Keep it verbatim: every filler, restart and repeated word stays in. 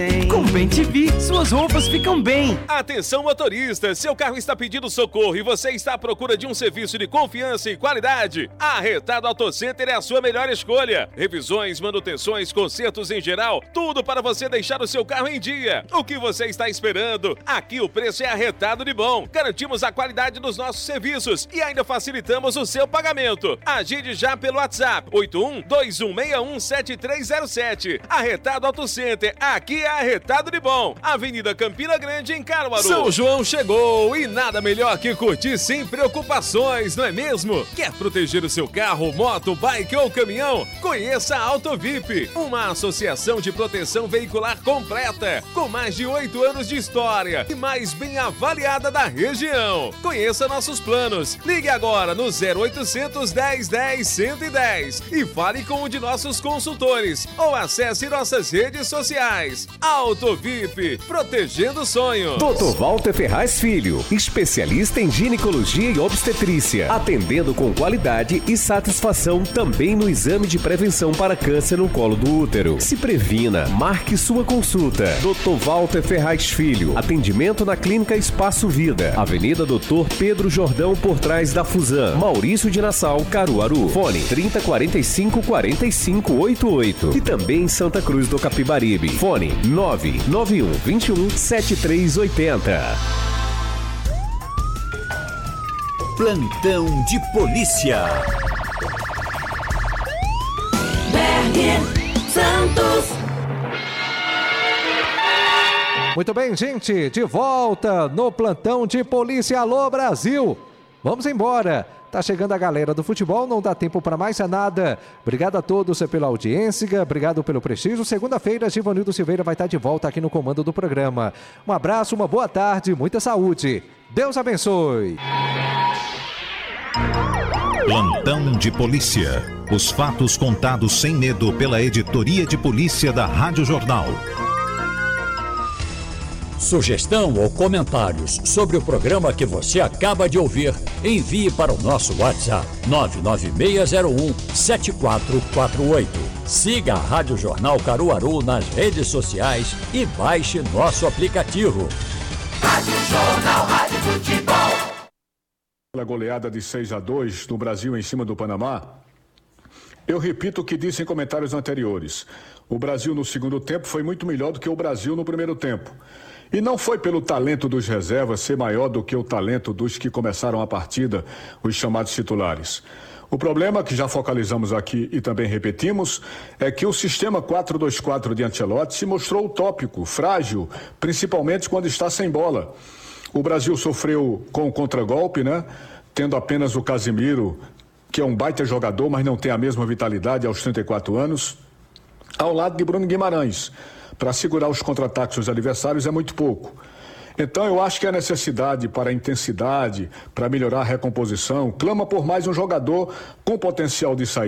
Com Bem T V, suas roupas ficam bem. Atenção motorista, seu carro está pedindo socorro e você está à procura de um serviço de confiança e qualidade? A Arretado Auto Center é a sua melhor escolha. Revisões, manutenções, consertos em geral, tudo para você deixar o seu carro em dia. O que você está esperando? Aqui o preço é arretado de bom. Garantimos a qualidade dos nossos serviços e ainda facilitamos o seu pagamento. Agende já pelo WhatsApp oito um dois um seis um sete três zero sete. Arretado Auto Center, aqui é arretado de bom. Avenida Campina Grande, em Caruaru. São João chegou e nada melhor que curtir sem preocupações, não é mesmo? Quer proteger o seu carro, moto, bike ou caminhão? Conheça a Auto V I P, uma associação de proteção veicular completa, com mais de oito anos de história e mais bem avaliada da região. Conheça nossos planos. Ligue agora no zero oitocentos, dez, dez, cento e dez e fale com um de nossos consultores ou acesse nossas redes sociais. Auto V I P, protegendo o sonho. doutor Walter Ferraz Filho, especialista em ginecologia e obstetrícia, atendendo com qualidade e satisfação também no exame de prevenção para câncer no colo do útero. Se previna, marque sua consulta. doutor Walter Ferraz Filho, atendimento na Clínica Espaço Vida, Avenida doutor Pedro Jordão, por trás da Fusan, Maurício de Nassau, Caruaru. Fone trinta, quarenta e cinco, quarenta e cinco, oitenta e oito. E também em Santa Cruz do Capibaribe. Fone nove nove um, vinte e um, setenta e três oitenta. Plantão de polícia. Berger Santos. Muito bem, gente, de volta no Plantão de Polícia. Alô, Brasil! Vamos embora. Tá chegando a galera do futebol, não dá tempo para mais nada. Obrigado a todos pela audiência, obrigado pelo prestígio. Segunda-feira, Givanildo Silveira vai estar de volta aqui no comando do programa. Um abraço, uma boa tarde, muita saúde. Deus abençoe. Plantão de Polícia. Os fatos contados sem medo pela editoria de polícia da Rádio Jornal. Sugestão ou comentários sobre o programa que você acaba de ouvir, envie para o nosso WhatsApp nove nove seis zero um, sete quatro quatro oito. Siga a Rádio Jornal Caruaru nas redes sociais e baixe nosso aplicativo. Rádio Jornal, Rádio Futebol. Pela goleada de seis a dois no Brasil em cima do Panamá, eu repito o que disse em comentários anteriores. O Brasil no segundo tempo foi muito melhor do que o Brasil no primeiro tempo. E não foi pelo talento dos reservas ser maior do que o talento dos que começaram a partida, os chamados titulares. O problema, que já focalizamos aqui e também repetimos, é que o sistema quatro dois quatro de Ancelotti se mostrou utópico, frágil, principalmente quando está sem bola. O Brasil sofreu com o contragolpe, né? Tendo apenas o Casimiro, que é um baita jogador, mas não tem a mesma vitalidade aos trinta e quatro anos, ao lado de Bruno Guimarães. Para segurar os contra-ataques dos adversários é muito pouco. Então eu acho que a necessidade para a intensidade, para melhorar a recomposição, clama por mais um jogador com potencial de sair.